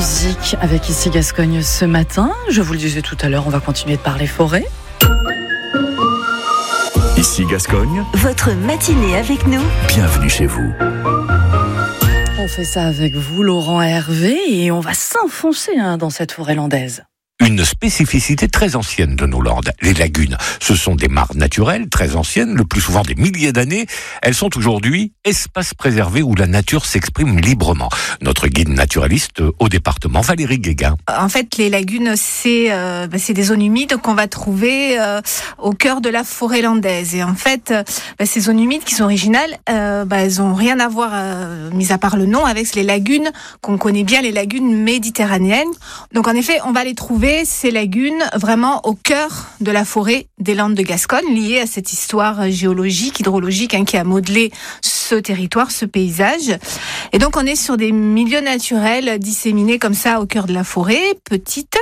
musique avec Ici Gascogne ce matin. Je vous le disais tout à l'heure, on va continuer de parler forêt. Ici Gascogne, votre matinée avec nous. Bienvenue chez vous. On fait ça avec vous, Laurent et Hervé, et on va s'enfoncer dans cette forêt landaise. Une spécificité très ancienne de nos Landes. Les lagunes, ce sont des mares naturelles très anciennes, le plus souvent des milliers d'années. Elles sont aujourd'hui espaces préservés où la nature s'exprime librement. Notre guide naturaliste au département, Valérie Guéguin. En fait, les lagunes, c'est des zones humides qu'on va trouver au cœur de la forêt landaise. Et en fait, ces zones humides qui sont originales, elles n'ont rien à voir, mis à part le nom, avec les lagunes qu'on connaît bien, les lagunes méditerranéennes. Donc en effet, on va les trouver ces lagunes vraiment au cœur de la forêt des Landes de Gascogne, liées à cette histoire géologique, hydrologique qui a modelé ce territoire, ce paysage. Et donc on est sur des milieux naturels disséminés comme ça au cœur de la forêt, petites.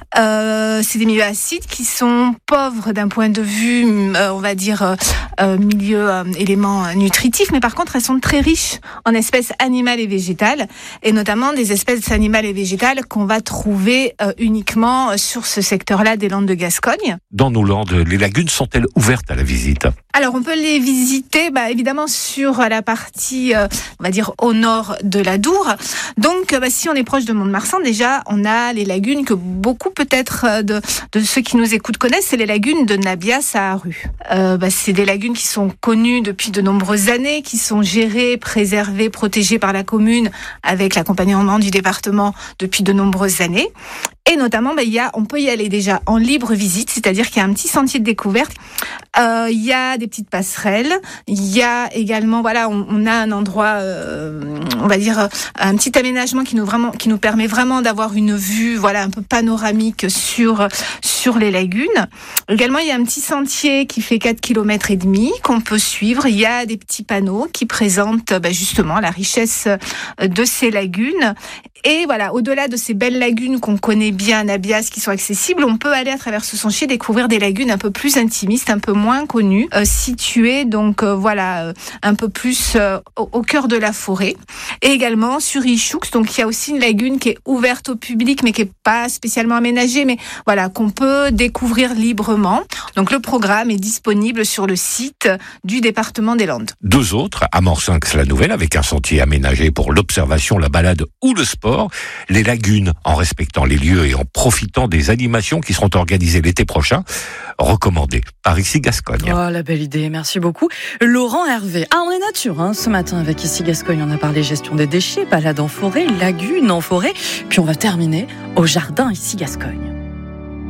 C'est des milieux acides qui sont pauvres d'un point de vue, on va dire, milieu éléments nutritifs, mais par contre elles sont très riches en espèces animales et végétales, et notamment des espèces animales et végétales qu'on va trouver uniquement sur ce secteur-là des Landes de Gascogne. Dans nos Landes, les lagunes sont-elles ouvertes à la visite ? Alors on peut les visiter évidemment sur la partie, on va dire, au nord de la Dour. Donc si on est proche de Mont-de-Marsan, déjà on a les lagunes que beaucoup peut-être de ceux qui nous écoutent connaissent, c'est les lagunes de Nabias à Arru. C'est des lagunes qui sont connues depuis de nombreuses années, qui sont gérées, préservées, protégées par la commune avec l'accompagnement du département depuis de nombreuses années. Et notamment, on peut y aller déjà en libre visite, c'est-à-dire qu'il y a un petit sentier de découverte. Il y a des petites passerelles. Il y a également, on a un endroit, on va dire, un petit aménagement qui nous permet vraiment d'avoir une vue, un peu panoramique sur les lagunes. Également, il y a un petit sentier qui fait 4,5 km qu'on peut suivre. Il y a des petits panneaux qui présentent justement la richesse de ces lagunes. Et au-delà de ces belles lagunes qu'on connaît bien à Nabias, qui sont accessibles, on peut aller à travers ce sentier découvrir des lagunes un peu plus intimistes, un peu moins connues, situées un peu plus au cœur de la forêt. Et également sur Ichoux, donc il y a aussi une lagune qui est ouverte au public, mais qui est pas spécialement aménagée, mais qu'on peut découvrir librement. Donc le programme est disponible sur le site du département des Landes. 2 autres, à Morsinx-la-Nouvelle, avec un sentier aménagé pour l'observation, la balade ou le sport. Les lagunes, en respectant les lieux et en profitant des animations qui seront organisées l'été prochain, recommandées par Ici Gascogne. Oh, la belle idée, merci beaucoup. Laurent, Hervé. On est nature ce matin avec Ici Gascogne. On a parlé gestion des déchets, balade en forêt, lagunes en forêt. Puis on va terminer au jardin Ici Gascogne.